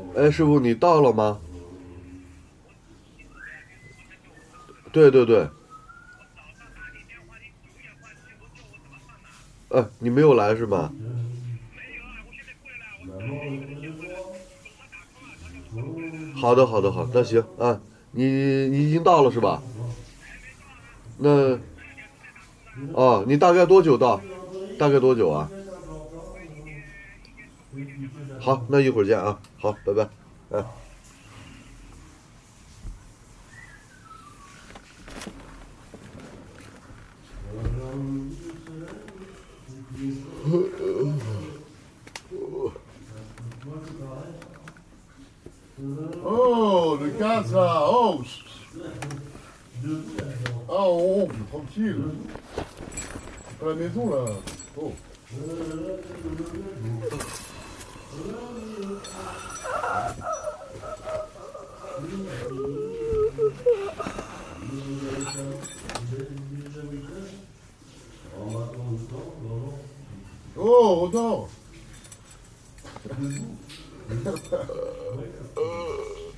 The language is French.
哎，师傅，你到了吗？对对对，你没有来是吗？好的，好的，好，那行啊，你已经到了是吧？那哦，你大概多久到？大概多久啊？好，那一会儿见啊。好，拜拜。哎。 Oh, le gaz là, oh, ah, oh, tranquille. C'est pas la maison là. Oh. Oh, non.